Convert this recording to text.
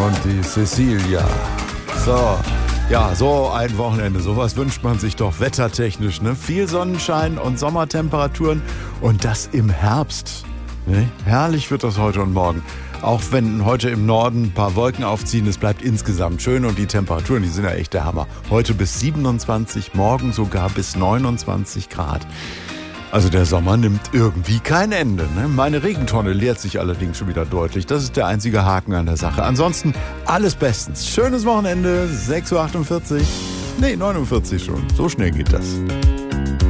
und die Cecilia. So, ja, so ein Wochenende, sowas wünscht man sich doch wettertechnisch, ne? Viel Sonnenschein und Sommertemperaturen und das im Herbst. Ne? Herrlich wird das heute und morgen. Auch wenn heute im Norden ein paar Wolken aufziehen, es bleibt insgesamt schön und die Temperaturen, die sind ja echt der Hammer. Heute bis 27, morgen sogar bis 29 Grad. Also der Sommer nimmt irgendwie kein Ende. Ne? Meine Regentonne leert sich allerdings schon wieder deutlich. Das ist der einzige Haken an der Sache. Ansonsten alles bestens. Schönes Wochenende, 6:48 Uhr. Nee, 49 schon. So schnell geht das.